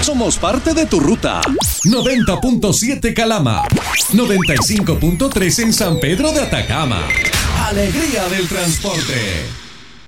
somos parte de tu ruta. 90.7 Calama, 95.3 en San Pedro de Atacama. Alegría del transporte.